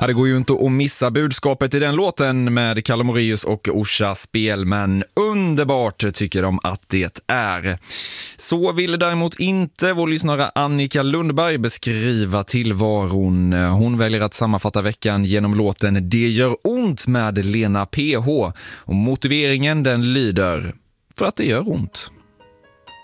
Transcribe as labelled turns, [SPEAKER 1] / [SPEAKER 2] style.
[SPEAKER 1] Ja, det går ju inte att missa budskapet i den låten med Kalle Moraeus och Orsa Spelman. Underbart tycker de att det är. Så ville däremot inte vår lyssnare Annika Lundberg beskriva tillvaron. Hon väljer att sammanfatta veckan genom låten Det gör ont med Lena PH. Och motiveringen den lyder: för att det gör ont.